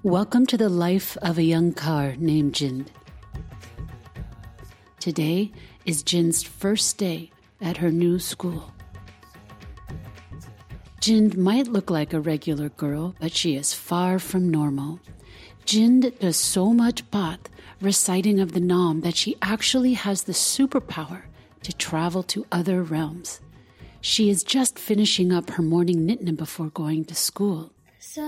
Welcome to the life of a young car named Jind. Today is Jind's first day at her new school. Jind might look like a regular girl, but she is far from normal. Jind does so much bath, reciting of the Nam, that she actually has the superpower to travel to other realms. She is just finishing up her morning nitna before going to school.